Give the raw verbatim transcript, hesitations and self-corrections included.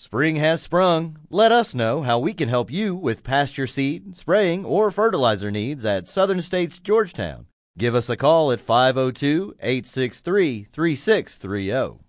Spring has sprung. Let us know how we can help you with pasture seed, spraying, or fertilizer needs at Southern States Georgetown. Give us a call at five oh two, eight six three, three six three oh.